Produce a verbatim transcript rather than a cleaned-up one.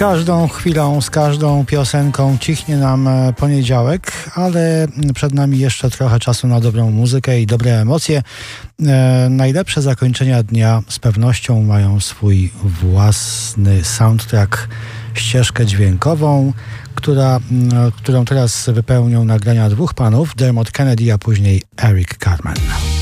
każdą chwilą, z każdą piosenką cichnie nam poniedziałek, ale przed nami jeszcze trochę czasu na dobrą muzykę i dobre emocje. E, najlepsze zakończenia dnia z pewnością mają swój własny soundtrack, ścieżkę dźwiękową, która, którą teraz wypełnią nagrania dwóch panów, Dermot Kennedy, a później Eric Carmen.